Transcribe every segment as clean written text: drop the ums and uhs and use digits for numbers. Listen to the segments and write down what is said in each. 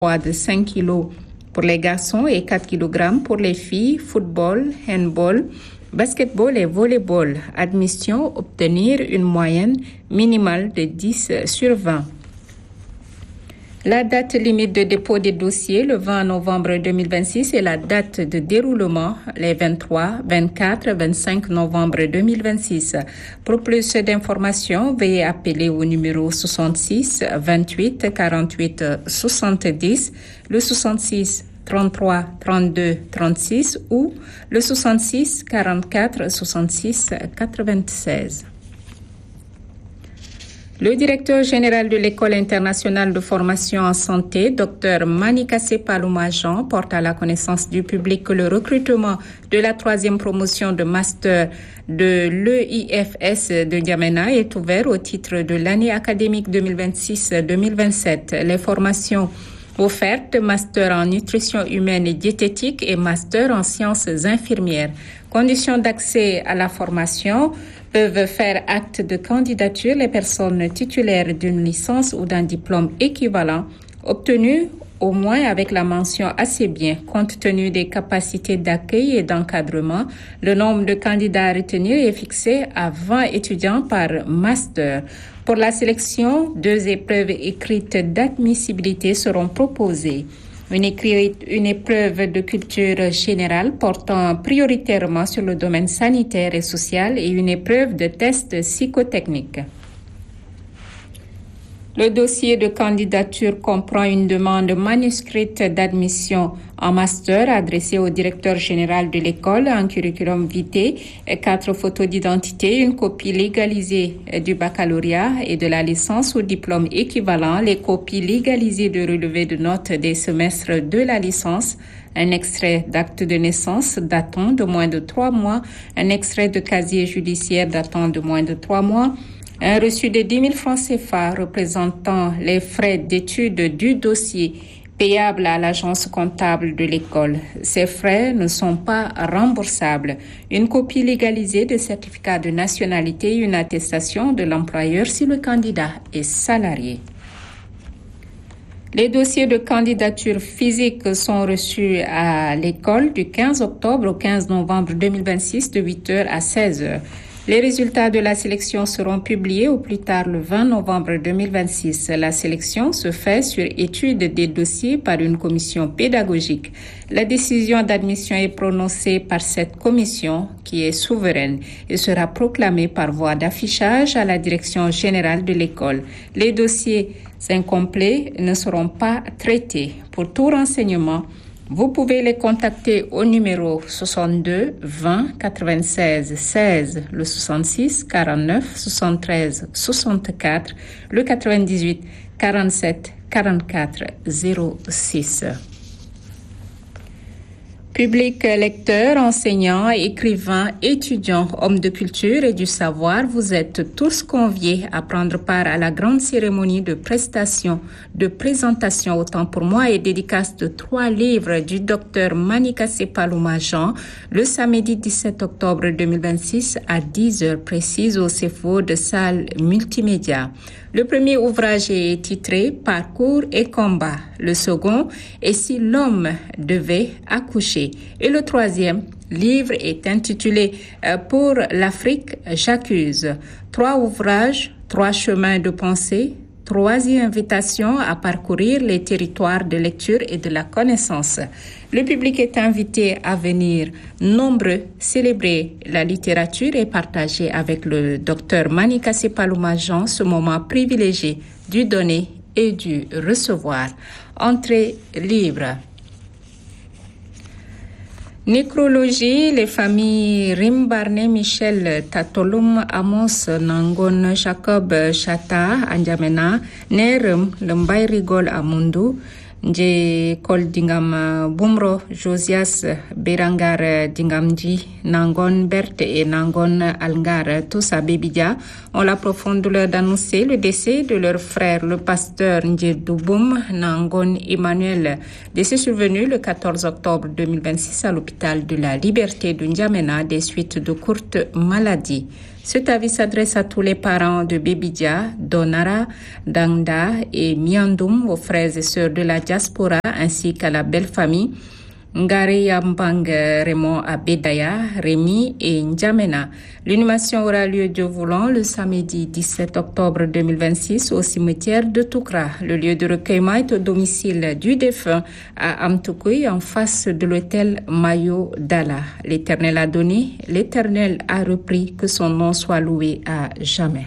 poids de 5 kg pour les garçons et 4 kg pour les filles, football, handball, basketball et volleyball. Admission, obtenir une moyenne minimale de 10 sur 20. La date limite de dépôt des dossiers, le 20 novembre 2026, et la date de déroulement, les 23, 24, 25 novembre 2026. Pour plus d'informations, veuillez appeler au numéro 66 28 48 70, le 66 33 32 36 ou le 66 44 66 96. Le directeur général de l'École internationale de formation en santé, Dr Manikase Palouma-Jean, porte à la connaissance du public que le recrutement de la 3e promotion de master de l'EIFS de N'Djamena est ouvert au titre de l'année académique 2026-2027. Les formations offertes, master en nutrition humaine et diététique et master en sciences infirmières. Conditions d'accès à la formation: peuvent faire acte de candidature les personnes titulaires d'une licence ou d'un diplôme équivalent obtenu au moins avec la mention assez bien. Compte tenu des capacités d'accueil et d'encadrement, le nombre de candidats à retenir est fixé à 20 étudiants par master. Pour la sélection, 2 épreuves écrites d'admissibilité seront proposées. Une épreuve de culture générale portant prioritairement sur le domaine sanitaire et social et une épreuve de test psychotechnique. Le dossier de candidature comprend une demande manuscrite d'admission en master adressée au directeur général de l'école, un curriculum vitae, 4 photos d'identité, une copie légalisée du baccalauréat et de la licence ou diplôme équivalent, les copies légalisées de relevés de notes des semestres de la licence, un extrait d'acte de naissance datant de moins de 3 mois, un extrait de casier judiciaire datant de moins de 3 mois, un reçu de 10 000 francs CFA représentant les frais d'étude du dossier payable à l'agence comptable de l'école. Ces frais ne sont pas remboursables. Une copie légalisée de certificat de nationalité, une attestation de l'employeur si le candidat est salarié. Les dossiers de candidature physique sont reçus à l'école du 15 octobre au 15 novembre 2026 de 8h à 16h. Les résultats de la sélection seront publiés au plus tard le 20 novembre 2026. La sélection se fait sur étude des dossiers par une commission pédagogique. La décision d'admission est prononcée par cette commission qui est souveraine et sera proclamée par voie d'affichage à la direction générale de l'école. Les dossiers incomplets ne seront pas traités. Pour tout renseignement, vous pouvez les contacter au numéro 62 20 96 16, le 66 49 73 64, le 98 47 44 06. Public lecteurs, enseignants, écrivains, étudiants, hommes de culture et du savoir, vous êtes tous conviés à prendre part à la grande cérémonie de présentation autant pour moi et dédicace de 3 livres du docteur Manikase Palouma-Jean le samedi 17 octobre 2026 à 10h précise au CFO de salle multimédia. Le premier ouvrage est titré Parcours et combat. Le second est Si l'homme devait accoucher. Et le troisième livre est intitulé Pour l'Afrique, j'accuse. 3 ouvrages, 3 chemins de pensée, 3 invitations à parcourir les territoires de lecture et de la connaissance. Le public est invité à venir nombreux célébrer la littérature et partager avec le docteur Manikase Palouma-Jean ce moment privilégié du donner et du recevoir. Entrée libre. Nécrologie, les familles Rimbarne, Michel, Tatolum, Amos, Nangon, Jacob, Chata, N'Djamena, Nerem, Lembay Rigol, Amundu, Nje Kol Dingam Bumro, Josias, Berangar Dingamji, Nangon Berthe et Nangon Alngar, tous à Bébidja, ont la profonde douleur d'annoncer le décès de leur frère, le pasteur Nje Douboum Nangon Emmanuel, décès survenu le 14 octobre 2026 à l'hôpital de la Liberté de N'Djamena des suites de courtes maladies. Cet avis s'adresse à tous les parents de Bebidia, Donara, Dangda et Miandoum, aux frères et sœurs de la diaspora, ainsi qu'à la belle famille Ngare Yambang Raymond à Bedaya, Rémi et N'Djamena. L'inhumation aura lieu, Dieu voulant, le samedi 17 octobre 2026 au cimetière de Toukra. Le lieu de recueillement est au domicile du défunt à Amtoukoui, en face de l'hôtel Mayo Dala. L'Éternel a donné, l'Éternel a repris, que son nom soit loué à jamais.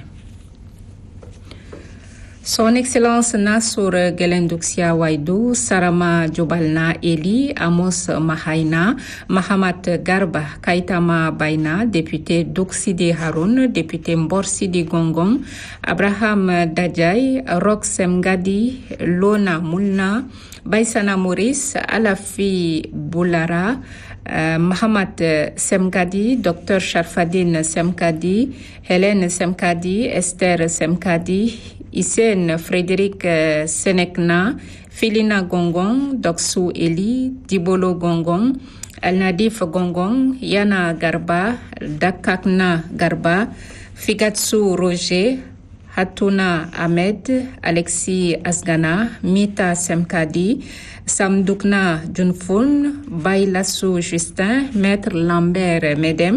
Son Excellence Nassour Gelendouxia Waidou, Sarama Djobalna Eli, Amos Mahaina, Mahamat Garba, Kaitama Baina, député d'Oxide Haroun, député Mborsidi Gongong, Abraham Dadjai, Roxem Gadi, Lona Moulna, Baisana Maurice, Alafi Boulara, Mahamat Semkadi, Dr Sharfadine Semkadi, Hélène Semkadi, Esther Semkadi, Hissène Frédéric Senekna, Filina Gongong, Doksou Eli, Dibolo Gongong, Al-Nadif Gongong, Yana Garba, Dakakna Garba, Figatsu Roger, Hatouna Ahmed, Alexis Asgana, Mita Semkadi, Samdoukna Junfoun, Bailassou Justin, Maître Lambert Medem,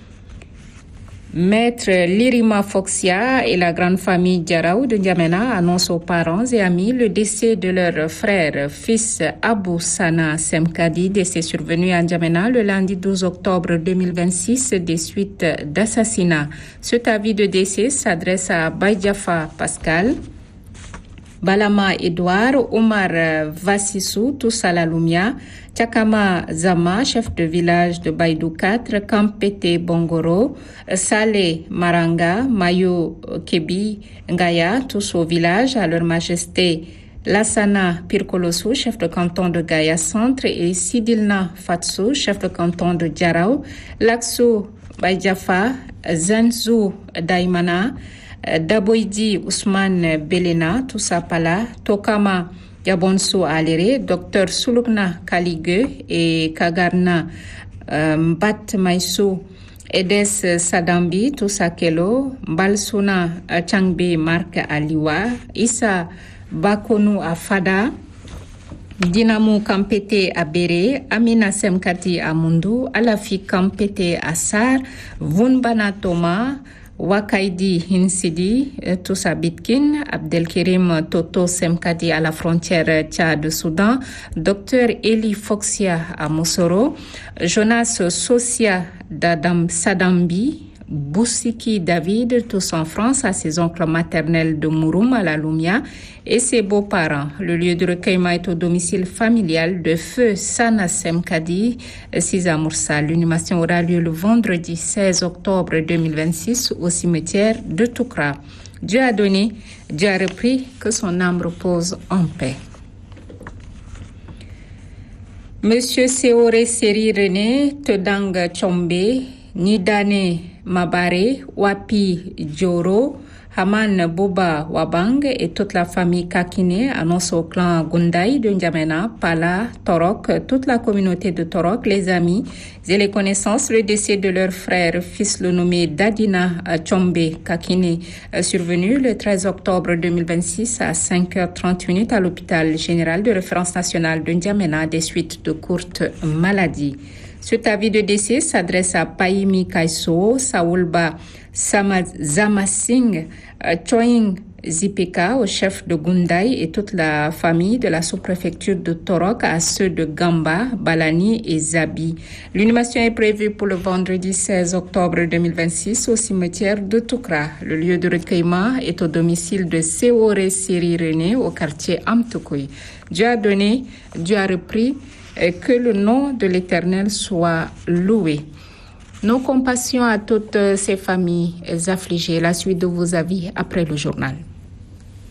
Maître Lirima Foxia et la grande famille Diaraou de N'Djamena annoncent aux parents et amis le décès de leur frère, fils Abou Sana Semkadi, décès survenu à N'Djamena le lundi 12 octobre 2026 des suites d'assassinat. Cet avis de décès s'adresse à Baïdjafa Pascal, Balama Edouard, Omar Vassissou, Toussala Lumia, Tchakama Zama, chef de village de Baïdou 4, Kampete Bongoro, Saleh Maranga, Mayo Kebi Ngaya, tous au village, à leur majesté Lassana Pirkolosu, chef de canton de Gaïa Centre, et Sidilna Fatsou, chef de canton de Diarao, Laksou Baïdjafa, Zanzou Daimana, Daboidi Ousmane Belena, Toussapala, Tokama Yabonso Alere, Dr Sulukna Kaligue et Kagarna Mbat Maïsou, Edes Sadambi, Toussakelo, Balsuna Changbe Mark Aliwa, Issa Bakonu Afada, Dinamou Kampete Abere, Amina Semkati Amundu, Alafi Kampete Assar, Vunbana Toma, Wakaidi Hinsidi, Toussa Bitkin, Abdelkerim Toto Semkadi à la frontière Tchad-Soudan, Dr Eli Foxia à Moussoro, Jonas Sosia d'Adam Sadambi, Boussiki David, tous en France, à ses oncles maternels de Mouroum à la Lumia et ses beaux-parents. Le lieu de recueillement est au domicile familial de Feu Sana Semkadi, Sisa Moursa. L'inhumation aura lieu le vendredi 16 octobre 2026 au cimetière de Toukra. Dieu a donné, Dieu a repris, que son âme repose en paix. Monsieur Seore Seri René, Tedang Chombe, Nidane Mabare, Wapi Djoro, Haman Boba Wabang et toute la famille Kakine annoncent au clan Gundai de N'Djamena, Pala, Torok, toute la communauté de Torok, les amis et les connaissances, le décès de leur frère, fils le nommé Dadina Chombe Kakine, survenu le 13 octobre 2026 à 5h30 à l'hôpital général de référence nationale de N'Djamena des suites de courtes maladies. Cet avis de décès s'adresse à Paimi Kaiso, Saoulba Zamasing, Choing Zipeka, au chef de Gundai et toute la famille de la sous-préfecture de Torok, à ceux de Gamba, Balani et Zabi. L'inhumation est prévue pour le vendredi 16 octobre 2026 au cimetière de Toukra. Le lieu de recueillement est au domicile de Seore Seri René au quartier Amtoukoui. Dieu a donné, Dieu a repris, et que le nom de l'Éternel soit loué. Nos compassions à toutes ces familles affligées. La suite de vos avis après le journal.